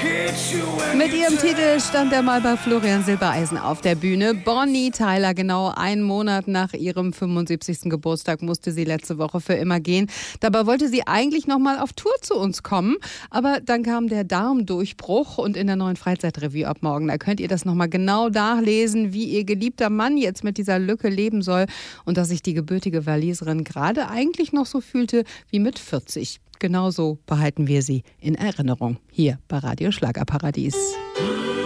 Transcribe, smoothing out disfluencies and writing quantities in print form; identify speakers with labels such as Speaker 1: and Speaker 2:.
Speaker 1: Mit ihrem Titel stand er mal bei Florian Silbereisen auf der Bühne. Bonnie Tyler, genau einen Monat nach ihrem 75. Geburtstag musste sie letzte Woche für immer gehen. Dabei wollte sie eigentlich noch mal auf Tour zu uns kommen, aber dann kam der Darmdurchbruch und in der neuen Freizeitrevue ab morgen, da könnt ihr das noch mal genau nachlesen, wie ihr geliebter Mann jetzt mit dieser Lücke leben soll und dass sich die gebürtige Waliserin gerade eigentlich noch so fühlte wie mit 40. Genauso behalten wir sie in Erinnerung hier bei Radio Schlagerparadies.